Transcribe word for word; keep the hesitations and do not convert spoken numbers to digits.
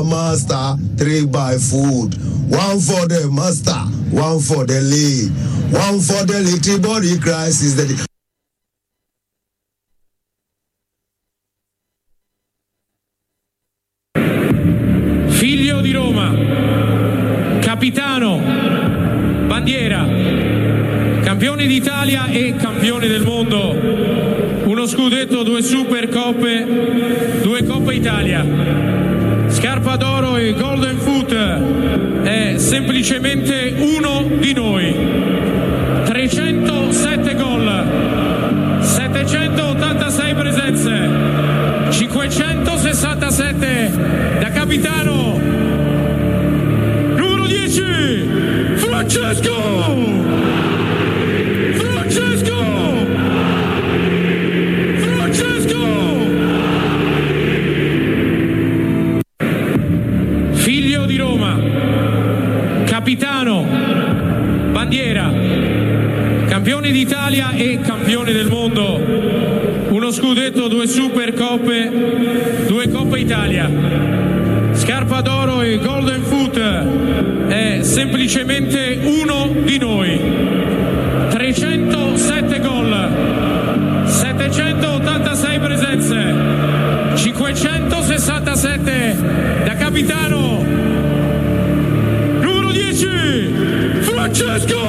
master, three by food. One for the master, one for the lead, one for the little body crisis. That figlio di Roma, capitano, bandiera, campione d'Italia e campione del mondo, uno scudetto, due Supercoppe, due Coppa Italia, scarpa d'oro e Golden Foot, è semplicemente uno di noi. trecentosette gol, settecentottantasei presenze, cinquecentosessantasette da capitano. Numero dieci, Francesco! Francesco! Francesco! Figlio di Roma, capitano, bandiera, campione d'Italia e campione del mondo, uno scudetto, due Supercoppe, due Coppa Italia, scarpa d'oro e Golden Foot, è semplicemente uno di noi. trecentosette gol, settecentottantasei presenze, cinquecentosessantasette da capitano. Numero dieci, Francesco!